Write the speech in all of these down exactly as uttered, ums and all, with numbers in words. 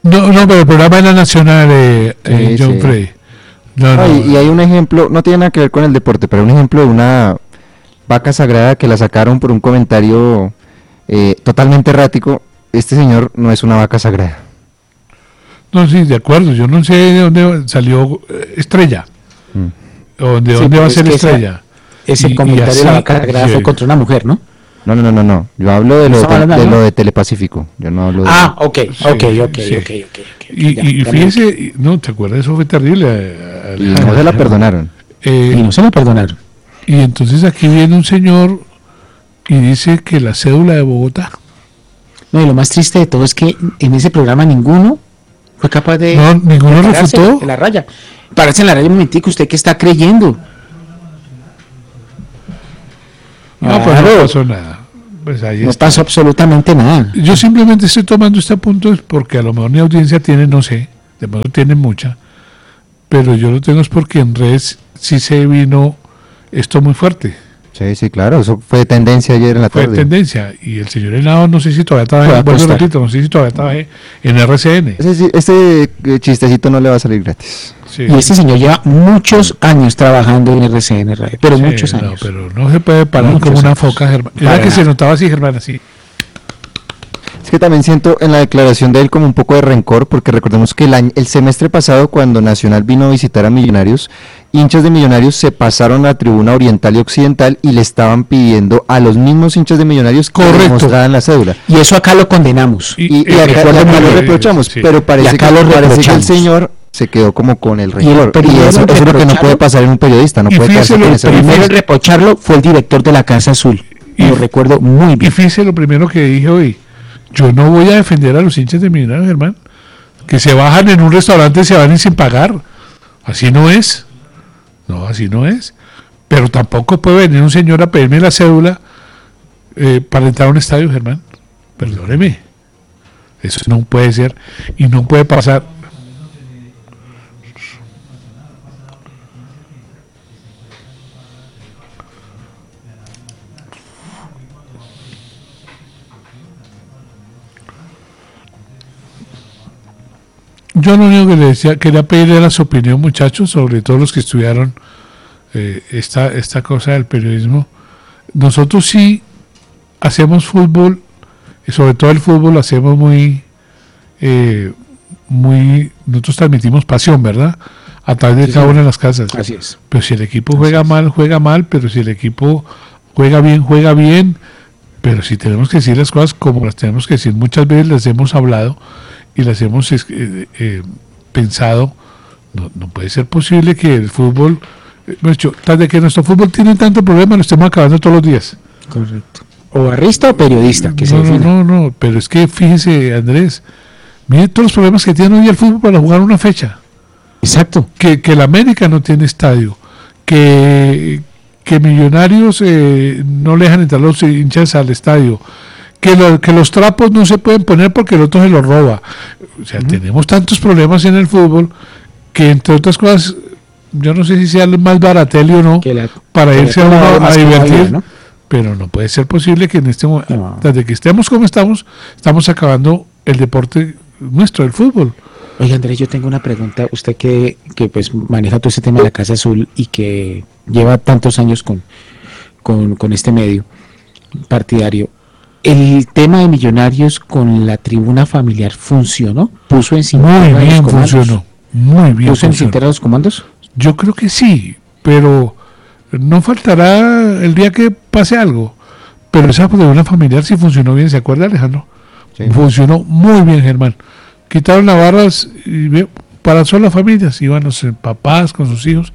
No, no, pero el programa de la Nacional, eh, Sí, eh, John sí. Frey. No, No, no, y, y hay un ejemplo, no tiene nada que ver con el deporte, pero un ejemplo de una vaca sagrada que la sacaron por un comentario eh, totalmente errático. Este señor no es una vaca sagrada. no, sí, de acuerdo. Yo no sé de dónde salió eh, Estrella. Mm. O de Sí, dónde pero va a es ser que esa- Estrella. Ese Y- y comentario de la así, vaca sagrada sí. fue contra una mujer, ¿no? No, no, no, no, no. Yo hablo de lo ¿Estamos de, hablando, de no? lo de Telepacífico. Yo no hablo de... Ah, ok, Sí, ok, ok, sí. ok, ok, ok. Y, Ya, y ya me- fíjese, y- no, ¿te acuerdas? Eso fue terrible. eh, Y no se la perdonaron. eh, Y no se la perdonaron. y entonces aquí viene un señor y dice que la cédula de Bogotá. No, y lo más triste de todo es que en ese programa ninguno fue capaz de... No, ninguno de pararse refutó. en la raya. Pararse en la raya un momentico, ¿usted qué está creyendo? No, pues no pasó nada. Pues ahí No está. pasó absolutamente nada. Yo simplemente estoy tomando este punto porque a lo mejor mi audiencia tiene, no sé, de modo tiene mucha, pero yo lo tengo es porque en redes sí se vino esto muy fuerte. Sí, sí, claro. Eso fue tendencia ayer en la Fue tarde. tendencia. Y el señor Henao, no sé si todavía trabaja, Puede vuelvo y apostar. repito, no sé si todavía trabaja en R C N. Ese, sí- este eh, chistecito no le va a salir gratis. Sí. Y este señor lleva muchos años trabajando en R C N Radio, pero Sí, muchos no, años. pero no se puede parar Muchos como una años. foca, Germán. Para Era que se nada. notaba así, Germán, así. Es que también siento en la declaración de él como un poco de rencor, porque recordemos que el, año- el semestre pasado, cuando Nacional vino a visitar a Millonarios, hinchas de Millonarios se pasaron a la tribuna oriental y occidental y le estaban pidiendo a los mismos hinchas de Millonarios que Correcto. le mostraran la cédula. Y eso acá lo condenamos. Y, y eh, acá, y recuerdo acá muy lo bien. reprochamos, Sí. pero parece, Y acá que, lo parece que el reprochamos. señor se quedó como con el Y el rencor. Y, primero eso, en eso es lo que no reprocharlo- puede pasar en un periodista, no Y puede quedarse fíjese con lo ese primero Primero en rencor. reprocharlo fue el director de la Casa Azul. Y- lo recuerdo muy Y bien. fíjese lo primero que dije hoy. Yo no voy a defender a los hinchas de Millonarios, Germán. Que se bajan en un restaurante y se van y sin pagar. Así no es. No, así no es. Pero tampoco puede venir un señor a pedirme la cédula eh, para entrar a un estadio, Germán. Perdóneme. Eso no puede ser y no puede pasar. Yo lo único que le decía, quería pedirle la su opinión, muchachos, sobre todo los que estudiaron eh, esta, esta cosa del periodismo. Nosotros sí hacemos fútbol, y sobre todo el fútbol lo hacemos muy, eh, muy, nosotros transmitimos pasión, ¿verdad? A través de Sí, cada sí. una de las casas. Así es. Pero si el equipo juega mal, juega mal, pero si el equipo juega bien, juega bien. Pero si tenemos que decir las cosas como las tenemos que decir, muchas veces las hemos hablado y las hemos eh, eh, pensado, no, no puede ser posible que el fútbol, eh, de hecho, de que nuestro fútbol tiene tanto problema, lo estemos acabando todos los días. Correcto. O barrista o periodista, que se No, no, defina. no, no, pero es que fíjese, Andrés, mire todos los problemas que tiene hoy el fútbol para jugar una fecha. Exacto. Que, que el América no tiene estadio, que, que Millonarios eh, no le dejan entrar los hinchas al estadio, que, lo- que los trapos no se pueden poner porque el otro se los roba. O sea, tenemos tantos problemas en el fútbol que, entre otras cosas, yo no sé si sea más baratelio o no, Que la- para que irse la a, toma uno vale más a que una divertir, vida, ¿no? pero no puede ser posible que en este momento, No. desde que estemos como estamos, estamos acabando el deporte nuestro, el fútbol. Oye, Andrés, yo tengo una pregunta. Usted que, que pues maneja todo ese tema de la Casa Azul y que lleva tantos años con, con, con este medio partidario. ¿El tema de Millonarios con la tribuna familiar funcionó? ¿Puso en cintura Muy los bien comandos? funcionó, muy bien ¿Puso en funcionó. cintura los comandos? Yo creo que sí, pero no faltará el día que pase algo. Pero esa de una familiar sí funcionó bien, ¿se acuerda, Alejandro? Sí. Funcionó muy bien, Germán. Quitaron las barras y ve- para solo las familias, iban los eh, papás con sus hijos.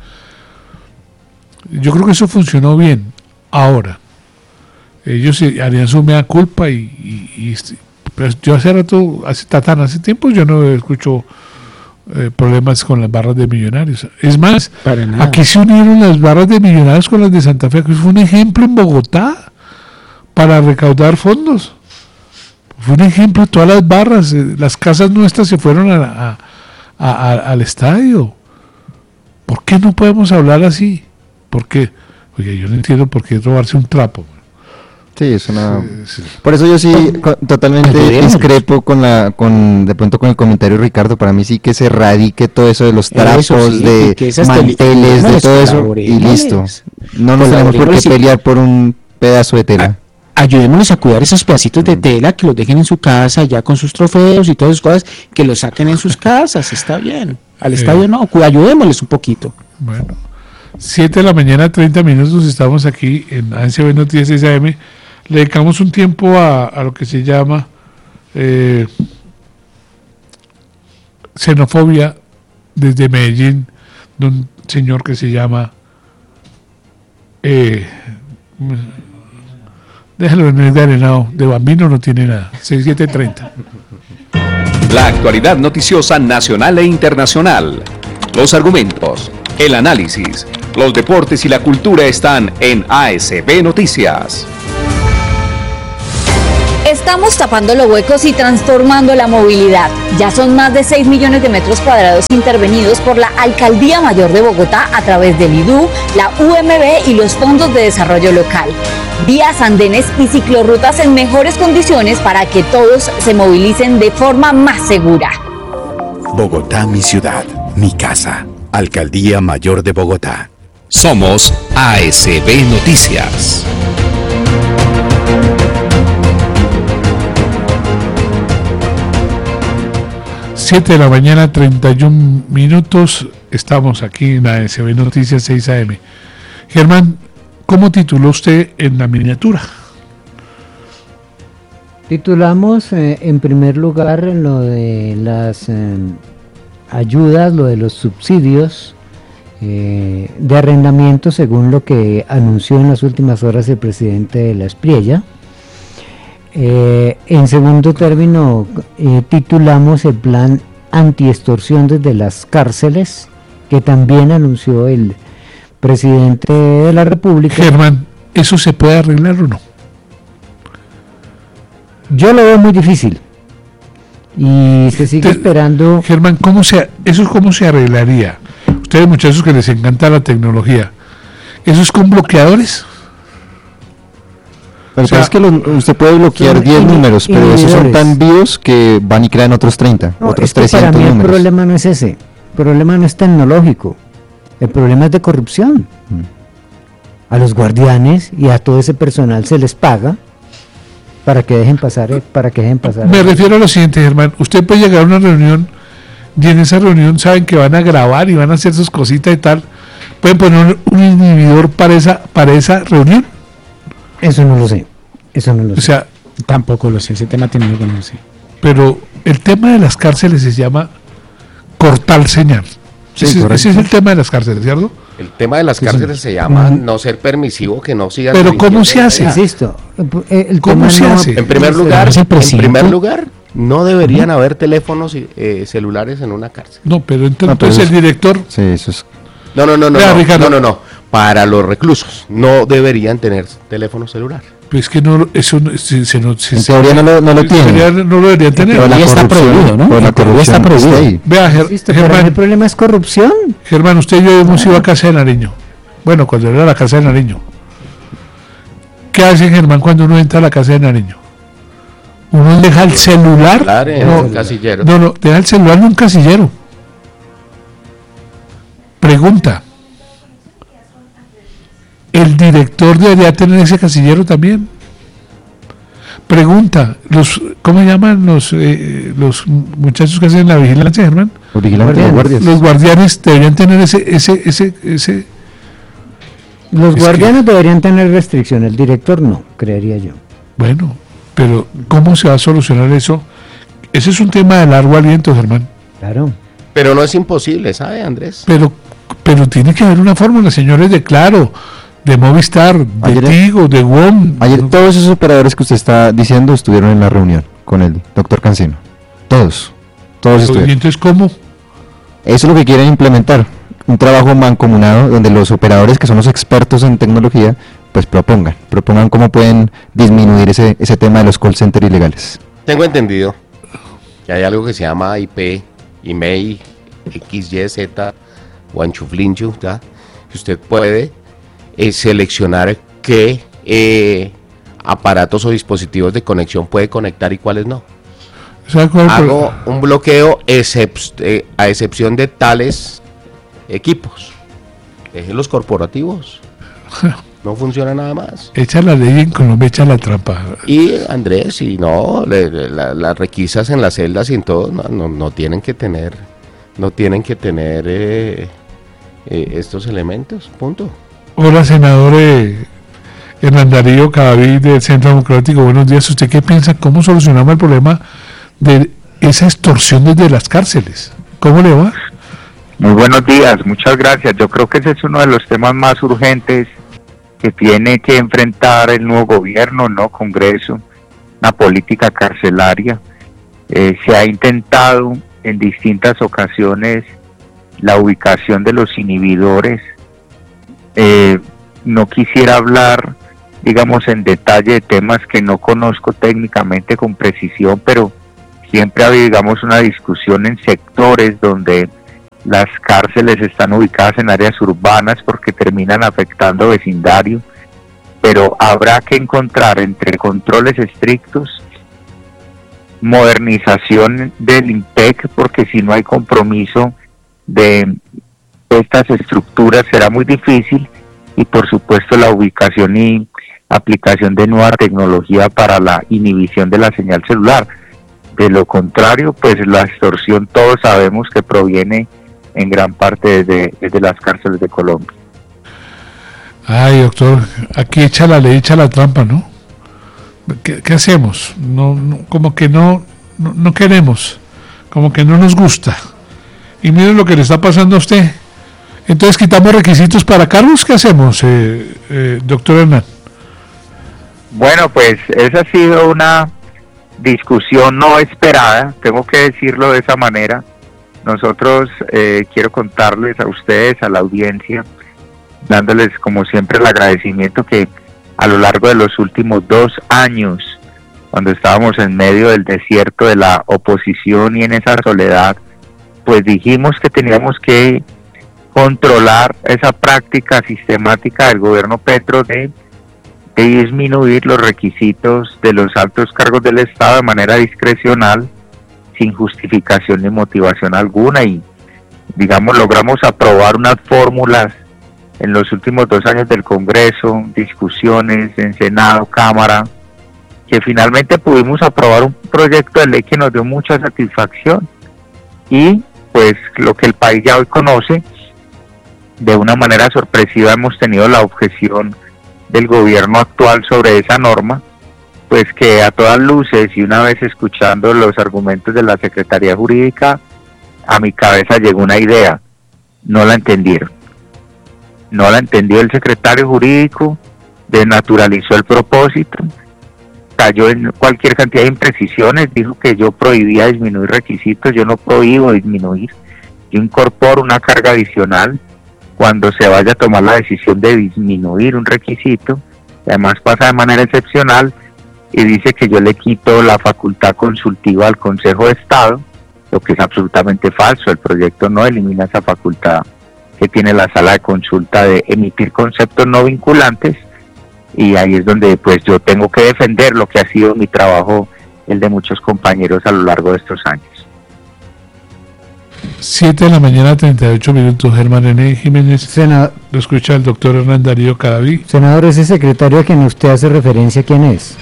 Yo creo que eso funcionó bien. Ahora, ellos eh, harían su mea culpa y, y- y este, pues yo hace rato, hace tan hace tiempo, yo no escucho eh, problemas con las barras de Millonarios. Es más, Para nada. aquí se unieron las barras de Millonarios con las de Santa Fe, que fue un ejemplo en Bogotá para recaudar fondos. Fue un ejemplo, todas las barras, eh, las casas nuestras se fueron a, a- a- a- al estadio. ¿Por qué no podemos hablar así? ¿Por qué? Oye, yo no entiendo por qué robarse un trapo. Sí, es una... Sí, sí. Por eso yo sí co- totalmente Ayudémoslos. discrepo con la, con de pronto con el comentario de Ricardo. Para mí sí que se erradique todo eso de los trapos, Eso sí, y de que esas tele- manteles, de ayudémosles, todo eso y colaborémosles. listo. No nos tenemos por qué Colaborémosles y- pelear por un pedazo de tela. Ayudémosles a cuidar esos pedacitos de tela, que los dejen en su casa ya con sus trofeos y todas esas cosas, que los saquen en sus casas, está bien. Al Sí. estadio no, cu- ayudémosles un poquito. Bueno, siete de la mañana, treinta minutos, estamos aquí en A S B Noticias seis A M. Le dedicamos un tiempo a, a lo que se llama eh, xenofobia desde Medellín, de un señor que se llama... Eh, déjalo en el de Arenado, de Bambino no tiene nada, seis siete treinta. La actualidad noticiosa nacional e internacional. Los argumentos, el análisis, los deportes y la cultura están en A S B Noticias. Estamos tapando los huecos y transformando la movilidad. Ya son más de seis millones de metros cuadrados intervenidos por la Alcaldía Mayor de Bogotá a través del I D U, la U M B y los fondos de desarrollo local. Vías, andenes y ciclorrutas en mejores condiciones para que todos se movilicen de forma más segura. Bogotá, mi ciudad, mi casa. Alcaldía Mayor de Bogotá. Somos A S B Noticias. siete de la mañana, treinta y un minutos. Estamos aquí en A S B Noticias seis A M. Germán, ¿cómo tituló usted en la miniatura? Titulamos eh, en primer lugar lo de las eh, ayudas, lo de los subsidios eh, de arrendamiento, según lo que anunció en las últimas horas el presidente de la Espriella. Eh, en segundo término, eh, titulamos el plan antiextorsión desde las cárceles, que también anunció el presidente de la República. Germán, ¿eso se puede arreglar o no? Yo lo veo muy difícil y se sigue Te- esperando. Germán, ¿cómo se, ¿eso cómo se arreglaría? Ustedes muchachos que les encanta la tecnología, ¿eso es con bloqueadores? Pero O sea, es que los- usted puede bloquear son diez ini- números, pero esos son inhibidores. tan vivos que van y crean otros treinta, No, otros es que para trescientos mí el números. problema no es ese, el problema no es tecnológico, el problema es de corrupción. Mm. A los guardianes y a todo ese personal se les paga para que dejen pasar, eh, para que dejen pasar. Me refiero a lo siguiente, Germán. Usted puede llegar a una reunión y en esa reunión saben que van a grabar y van a hacer sus cositas y tal. ¿Pueden poner un inhibidor para esa, para esa reunión? Eso no lo sé, eso no lo O sé. sea, Tampoco lo sé, ese tema técnico no lo sé. pero el tema de las cárceles se llama cortar señal. Sí, ese, correcto. ese es el tema de las cárceles, ¿cierto? El tema de las Sí, cárceles señor. se llama Ujú. no ser permisivo, que no sigan. Pero ¿cómo delinquiendo se en hace? la- Insisto, eh, el ¿Cómo tema se no- hace? En primer es- lugar, ¿Es el en presidente? primer lugar, no deberían haber teléfonos y, eh, celulares en una cárcel. No, pero ent- No, pero entonces el es- director, Sí, eso es... No, no, no, no, Vea, no, Ricardo. no, no, no. Para los reclusos no deberían tener teléfono celular. pues que no, eso no, se, se no, se- En teoría no lo, no lo en tienen. teoría no lo deberían tener. Pero la Ya está corrupción- prohibido, ¿no? pero la En teoría está corrupción está prohibido. ahí. Vea, Ger- Insisto, pero Germán, el problema es corrupción. Germán, usted y yo hemos ido a casa de Nariño. Bueno, cuando era la casa de Nariño. ¿Qué hace Germán cuando uno entra a la casa de Nariño? Uno deja el celular. Celular en no, un casillero. no, no, deja el celular en un casillero. Pregunta. ¿El director debería tener ese casillero también? Pregunta. Los, ¿Cómo llaman los, eh, los muchachos que hacen la vigilancia, Germán? Los vigilantes, los guardias. Los guardianes deberían tener ese, ese, ese, ese. Los Es guardianes deberían tener restricción, el director no, creería yo. Bueno, pero ¿cómo se va a solucionar eso? Ese es un tema de largo aliento, Germán. Claro. Pero no es imposible, ¿sabe, Andrés? Pero, pero tiene que haber una fórmula, señores, de Claro, de Movistar, de Ayer- Tigo, de W O M. Ayer todos esos operadores que usted está diciendo estuvieron en la reunión con el doctor Cancino. Todos. Todos ¿Y estuvieron. entonces cómo? Eso es lo que quieren implementar. Un trabajo mancomunado donde los operadores que son los expertos en tecnología pues propongan. Propongan cómo pueden disminuir ese, ese tema de los call centers ilegales. Tengo entendido que hay algo que se llama I P, email, X Y Z, Wanchuflinchu, ¿ya? Que usted puede eh, seleccionar qué eh, aparatos o dispositivos de conexión puede conectar y cuáles no. ¿Sabe cuál? Hago un bloqueo excep- eh, a excepción de tales equipos. Dejen los corporativos. No funciona nada más. Echa la ley en Colombia, echa la trampa. Y Andrés, y no, le- le- la- las requisas en las celdas y en todo, no, no, no tienen que tener, no tienen que tener eh, eh, estos elementos, punto. Hola, senador eh, Hernán Darío Cadavid del Centro Democrático. Buenos días. ¿Usted qué piensa? ¿Cómo solucionamos el problema de esa extorsión desde las cárceles? ¿Cómo le va? Muy buenos días, muchas gracias. Yo creo que ese es uno de los temas más urgentes que tiene que enfrentar el nuevo gobierno, ¿no? Congreso, una política carcelaria. Eh, se ha intentado en distintas ocasiones la ubicación de los inhibidores. Eh, no quisiera hablar, digamos, en detalle de temas que no conozco técnicamente con precisión, pero siempre ha habido, digamos, una discusión en sectores donde las cárceles están ubicadas en áreas urbanas porque terminan afectando vecindario, pero habrá que encontrar entre controles estrictos, modernización del IMPEC, porque si no hay compromiso de estas estructuras será muy difícil, y por supuesto la ubicación y aplicación de nueva tecnología para la inhibición de la señal celular. De lo contrario, pues la extorsión todos sabemos que proviene en gran parte desde, desde las cárceles de Colombia. Ay, doctor, aquí echa la ley, echa la trampa, ¿no? ¿Qué, qué hacemos? No, no, como que no, no, no queremos, como que no nos gusta. Y miren lo que le está pasando a usted. Entonces, ¿quitamos requisitos para cargos? ¿Qué hacemos, eh, eh, doctor Hernán? Bueno, pues esa ha sido una discusión no esperada, tengo que decirlo de esa manera. Nosotros eh, quiero contarles a ustedes, a la audiencia, dándoles como siempre el agradecimiento que a lo largo de los últimos dos años, cuando estábamos en medio del desierto de la oposición y en esa soledad, pues dijimos que teníamos que controlar esa práctica sistemática del gobierno Petro de, de disminuir los requisitos de los altos cargos del Estado de manera discrecional, sin justificación ni motivación alguna, y digamos logramos aprobar unas fórmulas en los últimos dos años del Congreso, discusiones en Senado, Cámara, que finalmente pudimos aprobar un proyecto de ley que nos dio mucha satisfacción, y pues lo que el país ya hoy conoce, de una manera sorpresiva hemos tenido la objeción del gobierno actual sobre esa norma, pues que a todas luces y una vez escuchando los argumentos de la Secretaría Jurídica, a mi cabeza llegó una idea, no la entendieron. No la entendió el secretario jurídico, desnaturalizó el propósito, cayó en cualquier cantidad de imprecisiones, dijo que yo prohibía disminuir requisitos, yo no prohíbo disminuir, yo incorporo una carga adicional cuando se vaya a tomar la decisión de disminuir un requisito, y además pasa de manera excepcional, y dice que yo le quito la facultad consultiva al Consejo de Estado, lo que es absolutamente falso. El proyecto no elimina esa facultad que tiene la sala de consulta de emitir conceptos no vinculantes, y ahí es donde pues yo tengo que defender lo que ha sido mi trabajo, el de muchos compañeros a lo largo de estos años. siete de la mañana, treinta y ocho minutos. Germán René Jiménez. Senador, Lo escucha el doctor Hernán Darío Cadavid. senador, ese secretario a quien usted hace referencia, ¿quién es?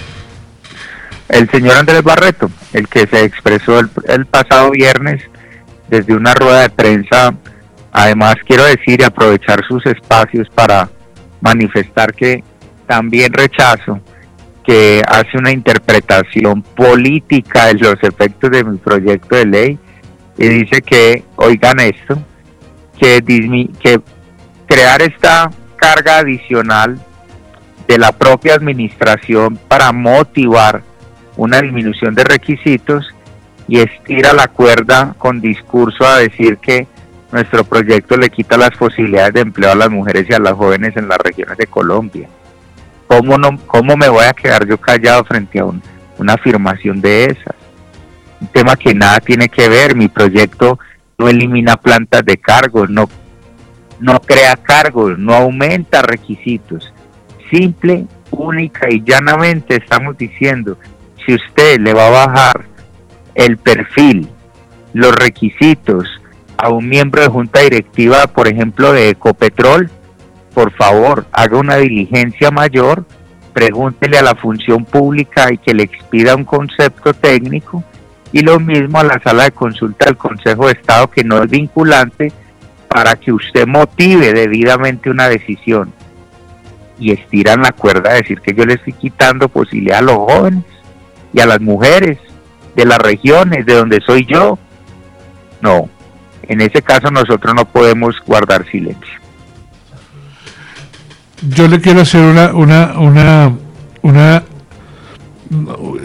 El señor Andrés Barreto, el que se expresó el, el pasado viernes desde una rueda de prensa. Además quiero decir y aprovechar sus espacios para manifestar que también rechazo que hace una interpretación política de los efectos de mi proyecto de ley y dice que, oigan esto, que, dismi- que crear esta carga adicional de la propia administración para motivar una disminución de requisitos, y estira la cuerda con discurso a decir que nuestro proyecto le quita las posibilidades de empleo a las mujeres y a las jóvenes en las regiones de Colombia. ¿Cómo, no, cómo me voy a quedar yo callado frente a un, una afirmación de esas? Un tema que nada tiene que ver. Mi proyecto no elimina plantas de cargos, no, no crea cargos, no aumenta requisitos. Simple única y llanamente estamos diciendo, si usted le va a bajar el perfil, los requisitos a un miembro de junta directiva, por ejemplo, de Ecopetrol, por favor, haga una diligencia mayor, pregúntele a la función pública y que le expida un concepto técnico, y lo mismo a la sala de consulta del Consejo de Estado, que no es vinculante, para que usted motive debidamente una decisión. Y estiran la cuerda a decir que yo le estoy quitando posibilidad a los jóvenes y a las mujeres de las regiones, de donde soy yo. No, en ese caso nosotros no podemos guardar silencio. Yo le quiero hacer una, una, una, una,